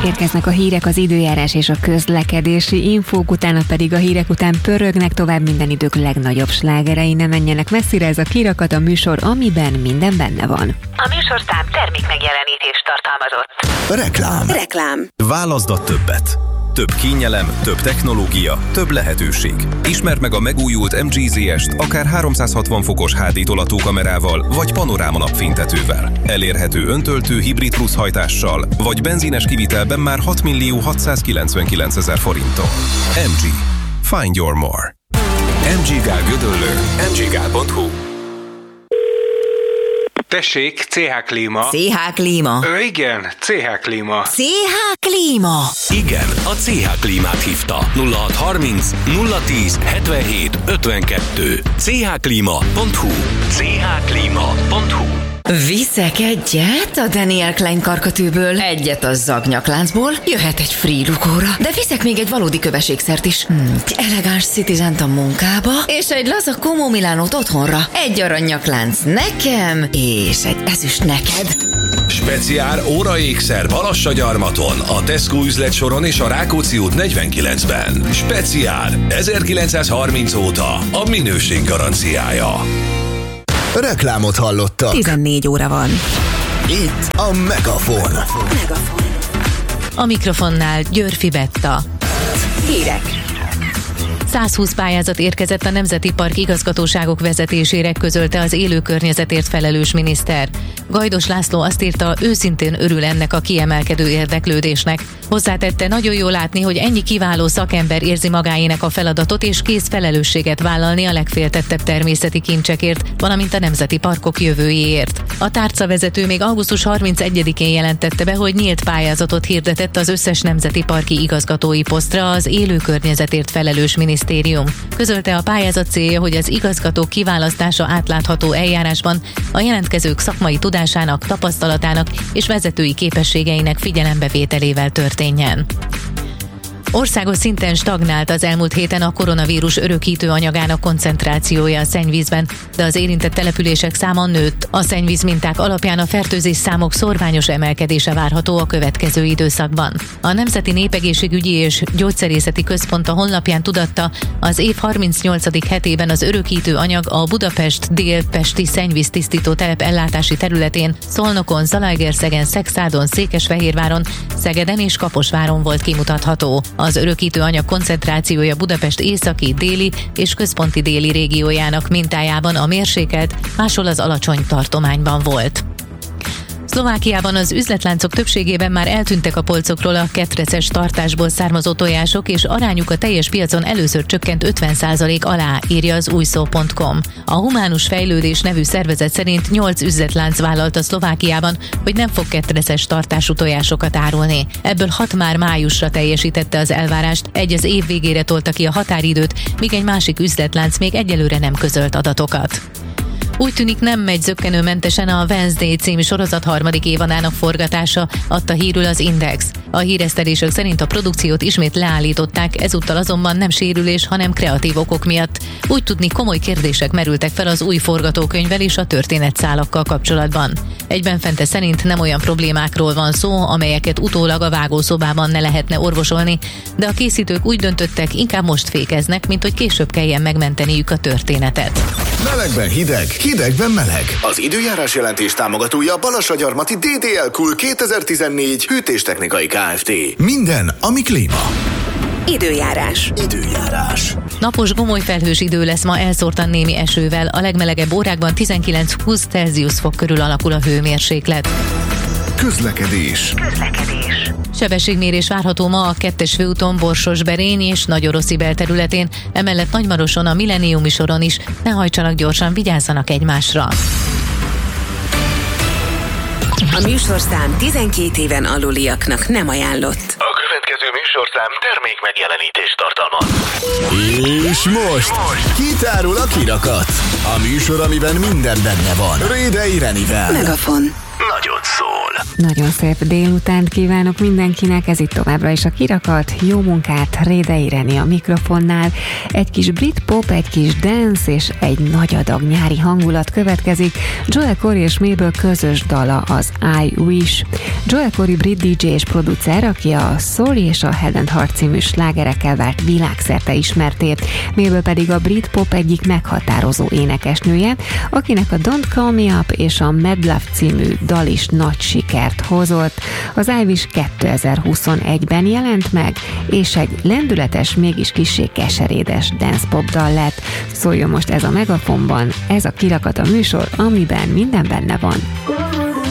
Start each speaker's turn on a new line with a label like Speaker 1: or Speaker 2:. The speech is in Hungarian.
Speaker 1: Érkeznek a hírek, az időjárás és a közlekedési infók, utána pedig a hírek után pörögnek tovább minden idők legnagyobb slágerei. Ne menjenek messzire, ez a Kirakat, a műsor, amiben minden benne van.
Speaker 2: A műsorszám termék megjelenítést tartalmazott.
Speaker 3: Reklám.
Speaker 4: Válaszd a többet. Több kényelem, több technológia, több lehetőség. Ismerd meg a megújult MG ZS-t akár 360 fokos HD tolatókamerával vagy panoráma napfénytetővel. Elérhető öntöltő hibrid plusz hajtással vagy benzines kivitelben már 6.699.000 forinttal. MG. Find your more. MG Gál Gödöllő. mggál.hu.
Speaker 5: Tessék, CH Klíma.
Speaker 3: CH Klíma.
Speaker 5: Igen, CH Klíma.
Speaker 3: CH Klíma.
Speaker 6: Igen, a CH Klímát hívta. 0630 010 77 52. chklima.hu. chklima.hu.
Speaker 3: Viszek egyet a Daniel Klein karkötőből, egyet a Zagnyak-láncból, jöhet egy free lukóra, de viszek még egy valódi köveségszert is. Egy elegáns Citizent a munkába, és egy laza Como Milánót otthonra. Egy aranyaklánc nekem, és egy ezüst neked.
Speaker 6: Speciál óraékszer Balassagyarmaton, a Tesco üzletsoron és a Rákóczi út 49-ben. Speciál 1930 óta a minőség garanciája.
Speaker 7: Reklámot hallottak.
Speaker 3: 14 óra van.
Speaker 7: Itt a Megafon.
Speaker 8: A mikrofonnál Györfi Betta.
Speaker 3: Hírek.
Speaker 8: 120 pályázat érkezett a Nemzeti Park igazgatóságok vezetésére, közölte az élő környezetért felelős miniszter. Gajdos László azt írta, őszintén örül ennek a kiemelkedő érdeklődésnek. Hozzátette, nagyon jó látni, hogy ennyi kiváló szakember érzi magáénak a feladatot és kész felelősséget vállalni a legféltettebb természeti kincsekért, valamint a nemzeti parkok jövőjéért. A tárcavezető még augusztus 31-én jelentette be, hogy nyílt pályázatot hirdetett az összes nemzeti parki igazgatói posztra az élő környezetért felelős minisztérium. Közölte, a pályázat célja, hogy az igazgatók kiválasztása átlátható eljárásban a jelentkezők szakmai tudásának, tapasztalatának és vezetői képességeinek figyelembevételével történjen. Országos szinten stagnált az elmúlt héten a koronavírus örökítő anyagának koncentrációja a szennyvízben, de az érintett települések száma nőtt. A szennyvíz minták alapján a fertőzés számok szorványos emelkedése várható a következő időszakban. A Nemzeti Népegészségügyi és Gyógyszerészeti Központ a honlapján tudatta, az év 38. hetében az örökítő anyag a Budapest-Dél-Pesti szennyvíztisztító telep ellátási területén Szolnokon, Zalaegerszegen, Szekszádon, Székesfehérváron, Szegeden és Kaposváron volt kimutatható. Az örökítő anyag koncentrációja Budapest északi, déli és központi déli régiójának mintájában a mérsékelt, máshol az alacsony tartományban volt. Szlovákiában az üzletláncok többségében már eltűntek a polcokról a ketreces tartásból származó tojások, és arányuk a teljes piacon először csökkent 50% alá, írja az újszó.com. A Humánus Fejlődés nevű szervezet szerint 8 üzletlánc vállalta Szlovákiában, hogy nem fog ketreces tartású tojásokat árulni. Ebből 6 már májusra teljesítette az elvárást, egy az év végére tolta ki a határidőt, míg egy másik üzletlánc még egyelőre nem közölt adatokat. Úgy tűnik, nem megy zökkenőmentesen a Wednesday című sorozat harmadik évadának forgatása, adta hírül az Index. A híresztelések szerint a produkciót ismét leállították, ezúttal azonban nem sérülés, hanem kreatív okok miatt. Úgy tudni, komoly kérdések merültek fel az új forgatókönyvvel és a történetszálakkal kapcsolatban. Egyben Fente szerint nem olyan problémákról van szó, amelyeket utólag a vágószobában ne lehetne orvosolni, de a készítők úgy döntöttek, inkább most fékeznek, mint hogy később kelljen megmenteniük a történetet.
Speaker 7: Melegben hideg, hidegben meleg. Az időjárás jelentés támogatója Balassagyarmati DDL Cool 2014 hűtéstechnikai Kft. Minden, ami klíma.
Speaker 3: Időjárás.
Speaker 8: Napos, gomoly felhős idő lesz ma, elszórtan némi esővel, a legmelegebb órákban 19-20 Celsius fok körül alakul a hőmérséklet.
Speaker 7: Közlekedés.
Speaker 8: Sebességmérés várható ma a 2-es főúton Borsos-Berény és Nagyoroszi belterületén, emellett Nagymaroson a Millenniumi soron is. Ne hajtsanak gyorsan, vigyázzanak egymásra.
Speaker 3: A műsorszám 12 éven aluliaknak nem ajánlott.
Speaker 6: A következő műsorszám termék megjelenítést tartalmaz.
Speaker 7: És most kitárul a Kirakat. A műsor, amiben minden benne van. Rédei Renivel.
Speaker 3: Megafon.
Speaker 7: nagyot szól.
Speaker 1: Nagyon szép délutánt kívánok mindenkinek, ez itt továbbra is a Kirakat, jó munkát, Rédei Reni a mikrofonnál. Egy kis brit pop, egy kis dance és egy nagy adag nyári hangulat következik. Joel Corry és Mabel közös dala az I Wish. Joel Corry brit DJ és producer, aki a Sorry és a Head and Heart című slágerekkel vált világszerte ismerté. Mabel pedig a brit pop egyik meghatározó énekesnője, akinek a Don't Call Me Up és a Mad Love című dal is nagy sikert hozott. Az I Wish 2021-ben jelent meg, és egy lendületes, mégis kissé keserédes dance pop dal lett. Szóljon most ez a Megafonban, ez a Kirakat a műsor, amiben minden benne van.